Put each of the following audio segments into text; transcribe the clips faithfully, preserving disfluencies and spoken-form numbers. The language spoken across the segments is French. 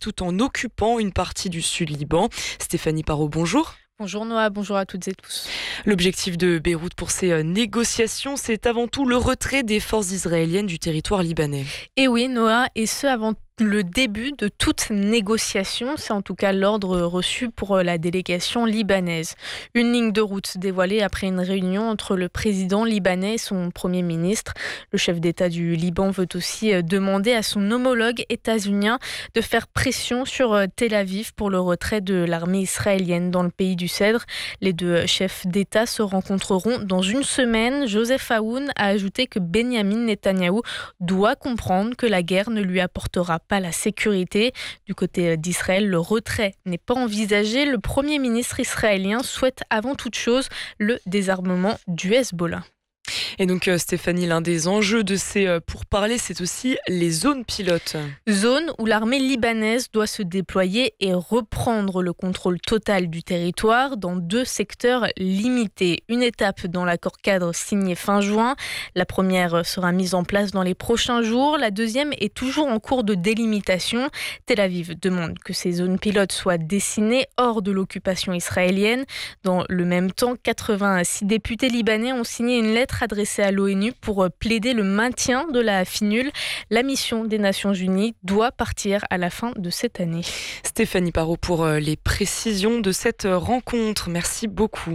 tout en occupant une partie du sud Liban. Stéphanie Parot, bonjour. Bonjour Noah, bonjour à toutes et tous. L'objectif de Beyrouth pour ces négociations, c'est avant tout le retrait des forces israéliennes du territoire libanais. Et oui Noah, et ce avant le début de toute négociation, c'est en tout cas l'ordre reçu pour la délégation libanaise. Une ligne de route dévoilée après une réunion entre le président libanais et son premier ministre. Le chef d'État du Liban veut aussi demander à son homologue états-unien de faire pression sur Tel Aviv pour le retrait de l'armée israélienne dans le pays du Cèdre. Les deux chefs d'État se rencontreront dans une semaine. Joseph Aoun a ajouté que Benyamin Netanyahou doit comprendre que la guerre ne lui apportera pas la sécurité. Du côté d'Israël, le retrait n'est pas envisagé. Le Premier ministre israélien souhaite avant toute chose le désarmement du Hezbollah. Et donc Stéphanie, l'un des enjeux de ces pourparlers, c'est aussi les zones pilotes. Zone où l'armée libanaise doit se déployer et reprendre le contrôle total du territoire dans deux secteurs limités. Une étape dans l'accord cadre signé fin juin. La première sera mise en place dans les prochains jours. La deuxième est toujours en cours de délimitation. Tel Aviv demande que ces zones pilotes soient dessinées hors de l'occupation israélienne. Dans le même temps, quatre-vingt-six députés libanais ont signé une lettre adressée à l'ONU pour plaider le maintien de la FINUL. La mission des Nations Unies doit partir à la fin de cette année. Stéphanie Parot pour les précisions de cette rencontre. Merci beaucoup.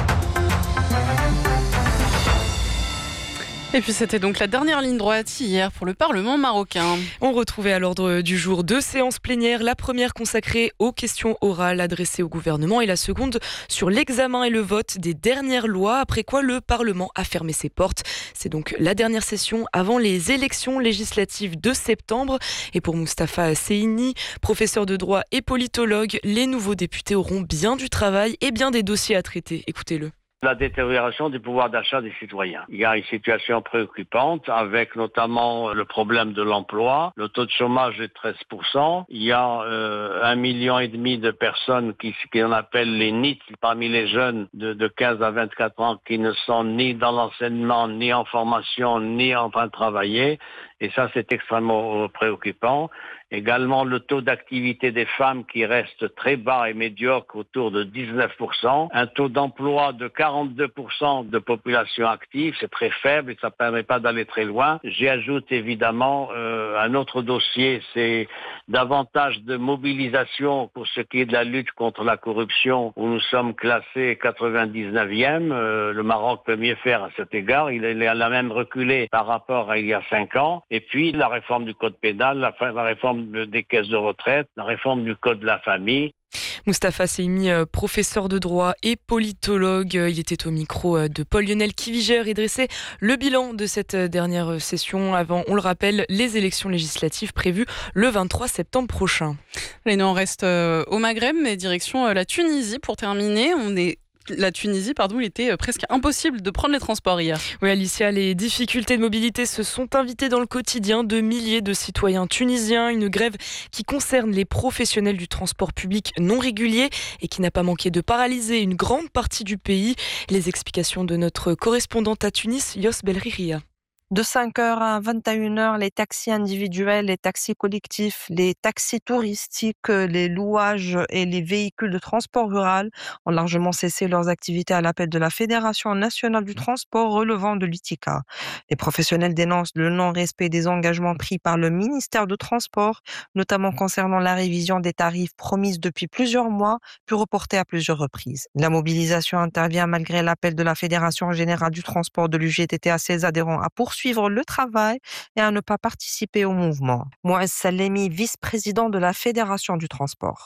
Et puis c'était donc la dernière ligne droite hier pour le Parlement marocain. On retrouvait à l'ordre du jour deux séances plénières. La première consacrée aux questions orales adressées au gouvernement et la seconde sur l'examen et le vote des dernières lois, après quoi le Parlement a fermé ses portes. C'est donc la dernière session avant les élections législatives de septembre. Et pour Moustapha Seini, professeur de droit et politologue, les nouveaux députés auront bien du travail et bien des dossiers à traiter. Écoutez-le. La détérioration du pouvoir d'achat des citoyens. Il y a une situation préoccupante avec notamment le problème de l'emploi. Le taux de chômage est treize pour cent. Il y a euh, un million et demi de personnes qui, qui on appelle les N I T parmi les jeunes de, de quinze à vingt-quatre ans qui ne sont ni dans l'enseignement, ni en formation, ni en train de travailler. Et ça, c'est extrêmement préoccupant. Également, le taux d'activité des femmes qui reste très bas et médiocre, autour de dix-neuf pour cent. Un taux d'emploi de quarante-deux pour cent de population active, c'est très faible et ça ne permet pas d'aller très loin. J'y ajoute évidemment euh, un autre dossier, c'est davantage de mobilisation pour ce qui est de la lutte contre la corruption, où nous sommes classés quatre-vingt-dix-neuvième. Euh, le Maroc peut mieux faire à cet égard. Il a même reculé par rapport à il y a cinq ans. Et puis, la réforme du code pénal, la, la réforme des caisses de retraite, la réforme du code de la famille. Moustapha Seimi, professeur de droit et politologue, il était au micro de Paul-Lionel Kiviger et dressait le bilan de cette dernière session avant, on le rappelle, les élections législatives prévues le vingt-trois septembre prochain. Et nous on reste au Maghreb, mais direction la Tunisie pour terminer. On est La Tunisie, pardon, il était presque impossible de prendre les transports hier. Oui, Alicia, les difficultés de mobilité se sont invitées dans le quotidien de milliers de citoyens tunisiens. Une grève qui concerne les professionnels du transport public non régulier et qui n'a pas manqué de paralyser une grande partie du pays. Les explications de notre correspondante à Tunis, Yos Belriria. De cinq heures à vingt et une heures, les taxis individuels, les taxis collectifs, les taxis touristiques, les louages et les véhicules de transport rural ont largement cessé leurs activités à l'appel de la Fédération nationale du transport relevant de l'U T I C A. Les professionnels dénoncent le non-respect des engagements pris par le ministère du Transport, notamment concernant la révision des tarifs promises depuis plusieurs mois, puis reportée à plusieurs reprises. La mobilisation intervient malgré l'appel de la Fédération générale du transport de l'U G T T à ses adhérents à poursuivre suivre le travail et à ne pas participer au mouvement. Mouaz Salemi, vice-président de la Fédération du transport.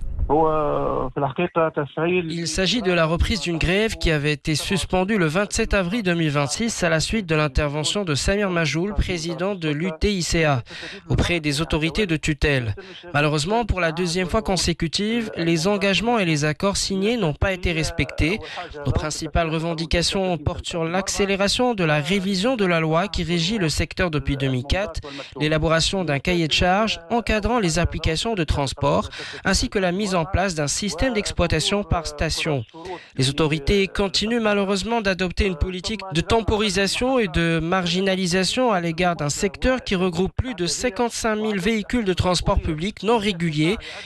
Il s'agit de la reprise d'une grève qui avait été suspendue le vingt-sept avril deux mille vingt-six à la suite de l'intervention de Samir Majoul, président de l'U T I C A, auprès des autorités de tutelle. Malheureusement, pour la deuxième fois consécutive, les engagements et les accords signés n'ont pas été respectés. Nos principales revendications portent sur l'accélération de la révision de la loi qui régit le secteur depuis deux mille quatre, l'élaboration d'un cahier de charges encadrant les applications de transport, ainsi que la mise en place d'un système d'exploitation par station. Les autorités continuent malheureusement d'adopter une politique de temporisation et de marginalisation à l'égard d'un secteur qui regroupe plus de cinquante-cinq mille véhicules de transport public non réguliers